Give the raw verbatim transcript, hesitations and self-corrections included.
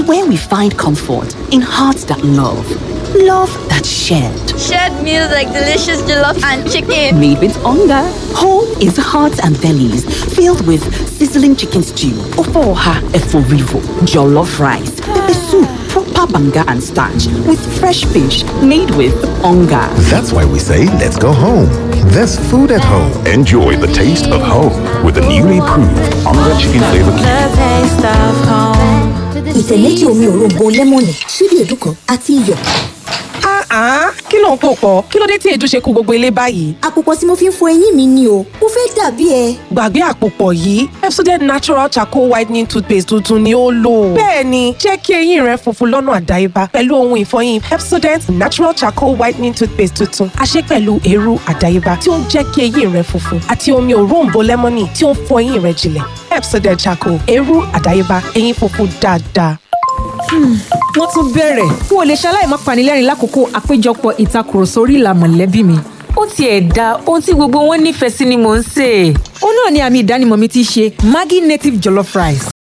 where we find comfort in hearts that love. Love that's shared. Shared meals like delicious jollof and chicken. Made with hunger. Home is hearts and bellies filled with sizzling chicken stew, ofoha eforivo, jollof rice, pepper soup, proper banga and starch with fresh fish made with hunger. That's why we say let's go home. There's food at home. Enjoy the taste of home with the newly proved Onga Chicken Flavor Cube. The taste of home. Ìtẹ̀ méjì omi òróǹbó lẹ́mọ̀nì, ṣíbí èédú kan àti iyọ̀. Ah, kí ló ń pò pọ̀? Kí ló dé tí èédú ṣe kó gbogbo ilé báyìí? Àpòpọ̀ tí mo fi ń fọ eyín mi ni o, mo fẹ́ dàbí ẹ. Gbàgbé àpòpọ̀ yìí, Pepsodent Natural Charcoal Whitening Toothpaste tuntun ni ó lò. Bẹ́ẹ̀ni, jẹ́ kí eyín rẹ funfun lọ́nà àdáyébá pẹ̀lú ohun ìfọyín Pepsodent Natural Charcoal Whitening Toothpaste tuntun. A ṣe pẹ̀lú eérú àdáyébá tí ó ń jẹ́ kí eyín rẹ funfun àti omi òróǹbó lẹ́mọ́nì tí ó ń fọ eyín rẹ jinlẹ̀. Pepsodent Charcoal, eérú àdáyébá, eyín funfun dáadáa. Wọ́n tún bẹ̀rẹ̀. N ò lè ṣaláì má panilẹ́rìn lákòókò àpéjọpọ̀ ìtakùrọ̀sọ orí ìlà mọ̀lẹ́bí mi. Ó tiẹ̀ da ohun tí gbogbo wọn nífẹ̀ẹ́ sí ni mò ń sè. Ó náà ni àmì ìdánimọ̀ mi ti ṣe Maggi native jollof rice.